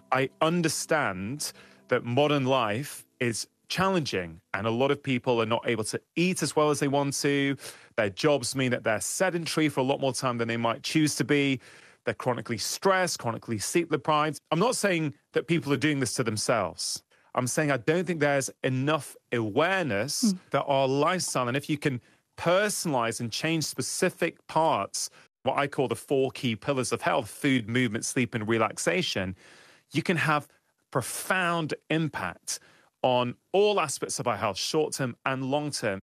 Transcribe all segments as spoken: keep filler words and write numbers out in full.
I understand that modern life is challenging and a lot of people are not able to eat as well as they want to. Their jobs mean that they're sedentary for a lot more time than they might choose to be. They're chronically stressed, chronically sleep deprived. I'm not saying that people are doing this to themselves. I'm saying I don't think there's enough awareness mm. that our lifestyle, and if you can personalize and change specific parts, what I call the four key pillars of health, food, movement, sleep, and relaxation, you can have profound impact on all aspects of our health, short-term and long-term.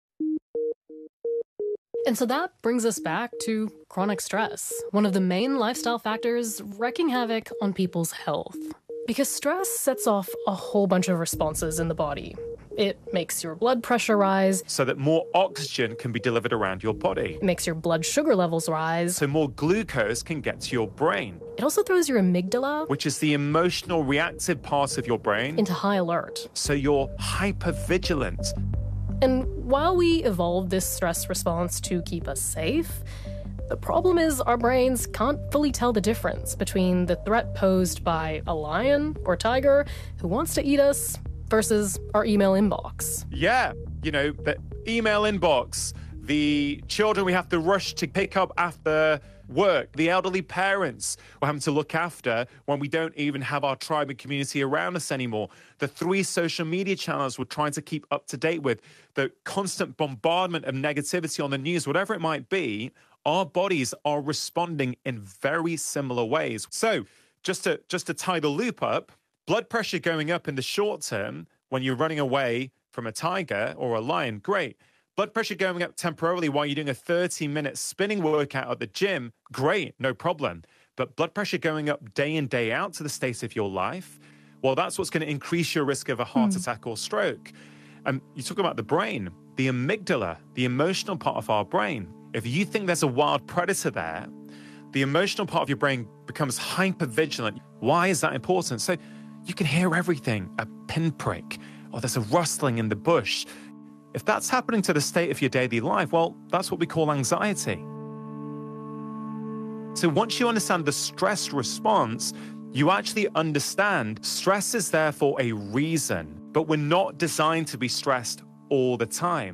And so that brings us back to chronic stress, one of the main lifestyle factors wreaking havoc on people's health. Because stress sets off a whole bunch of responses in the body. It makes your blood pressure rise. So that more oxygen can be delivered around your body. It makes your blood sugar levels rise. So more glucose can get to your brain. It also throws your amygdala, which is the emotional reactive part of your brain, into high alert. So you're hypervigilant. And while we evolved this stress response to keep us safe, the problem is our brains can't fully tell the difference between the threat posed by a lion or tiger who wants to eat us versus our email inbox. Yeah, you know, the email inbox, the children we have to rush to pick up after work, the elderly parents we're having to look after when we don't even have our tribe and community around us anymore, the three social media channels we're trying to keep up to date with, the constant bombardment of negativity on the news, whatever it might be, our bodies are responding in very similar ways. So just to just to tie the loop up, blood pressure going up in the short term when you're running away from a tiger or a lion, great. Blood pressure going up temporarily while you're doing a thirty-minute spinning workout at the gym, great, no problem. But blood pressure going up day in, day out to the state of your life, well, that's what's going to increase your risk of a heart mm. attack or stroke. And you talk about the brain, the amygdala, the emotional part of our brain. If you think there's a wild predator there, the emotional part of your brain becomes hypervigilant. Why is that important? So you can hear everything, a pinprick, or there's a rustling in the bush. If that's happening to the state of your daily life, well, that's what we call anxiety. So once you understand the stress response, you actually understand stress is there for a reason, but we're not designed to be stressed all the time.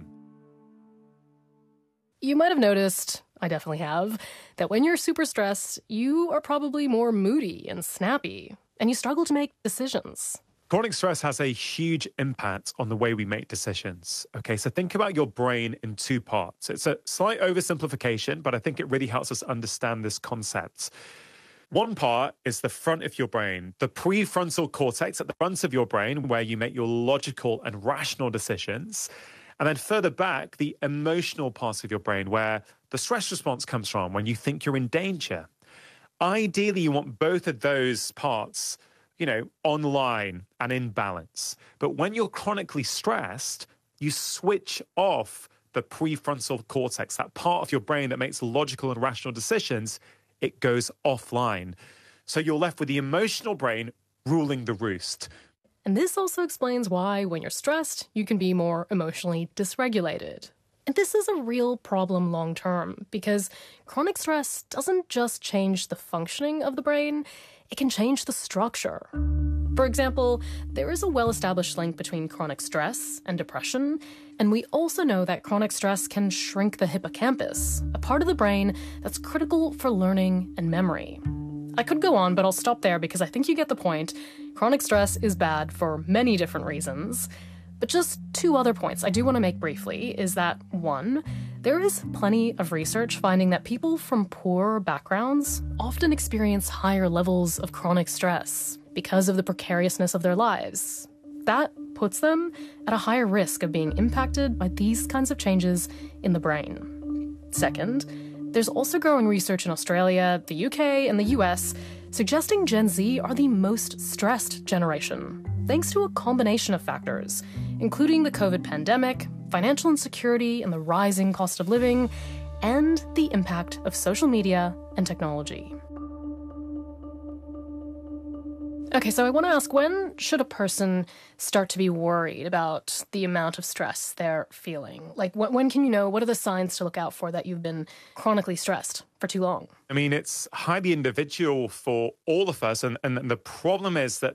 You might have noticed, I definitely have, that when you're super stressed, you are probably more moody and snappy, and you struggle to make decisions. Chronic stress has a huge impact on the way we make decisions. Okay, so think about your brain in two parts. It's a slight oversimplification, but I think it really helps us understand this concept. One part is the front of your brain, the prefrontal cortex at the front of your brain, where you make your logical and rational decisions. And then further back, the emotional part of your brain, where the stress response comes from when you think you're in danger. Ideally, you want both of those parts, you know, online and in balance. But when you're chronically stressed, you switch off the prefrontal cortex, that part of your brain that makes logical and rational decisions. It goes offline. So you're left with the emotional brain ruling the roost. And this also explains why, when you're stressed, you can be more emotionally dysregulated. And this is a real problem long term, because chronic stress doesn't just change the functioning of the brain, it can change the structure. For example, there is a well-established link between chronic stress and depression, and we also know that chronic stress can shrink the hippocampus, a part of the brain that's critical for learning and memory. I could go on, but I'll stop there because I think you get the point. Chronic stress is bad for many different reasons. But just two other points I do want to make briefly is that, one, there is plenty of research finding that people from poor backgrounds often experience higher levels of chronic stress because of the precariousness of their lives. That puts them at a higher risk of being impacted by these kinds of changes in the brain. Second, there's also growing research in Australia, the U K, and the U S suggesting Gen Z are the most stressed generation, thanks to a combination of factors, including the COVID pandemic, financial insecurity and the rising cost of living, and the impact of social media and technology. Okay, so I want to ask, when should a person start to be worried about the amount of stress they're feeling? Like, wh- when can you know, what are the signs to look out for that you've been chronically stressed for too long? I mean, it's highly individual for all of us. And, and the problem is that